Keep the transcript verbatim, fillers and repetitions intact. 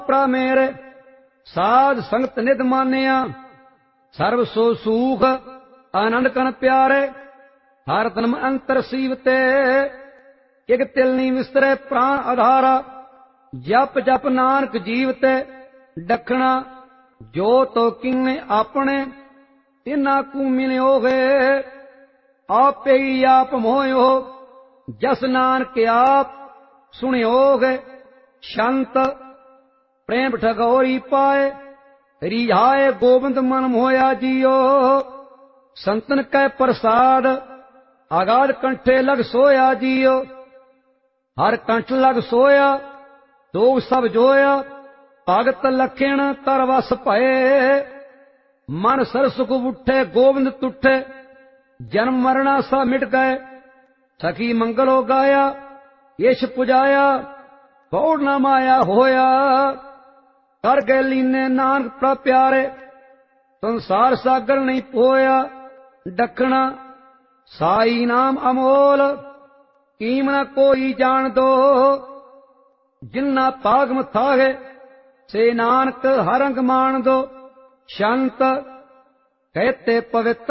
प्रा मेरे साध संगत निध मानिया सर्व सो सूख आनंद कन प्यारे हर तन्म अंतर सीवते एक तिल नी विस्तरे प्राण आधारा जप जप नानक जीवते दखना जो तो किन्ने अपने तिना कू मिलियो है आपे ही आप मोयो जस नानक आप सुनियो है शांत प्रेम ठगोरी पाए रिझाए गोविंद मन मोया जियो संतन कै प्रसाद आगाध कंठे लग सोया जियो हर कंठ लग सोया दो सब जोया भगत लखण कर वस भये मन सर सुख उठे गोविंद तुठे जन्म मरना सा मिट गए सखी मंगलो गाया यश पुजाया कौड़ न माया होया कर गए लीने नानक प्रा प्यारे संसार सागर नहीं पोया डखना साई नाम अमोल कीमना कोई जान दो जिन्ना पागम थाहे से नानक हरंग मान दो शांत कहते पवित्र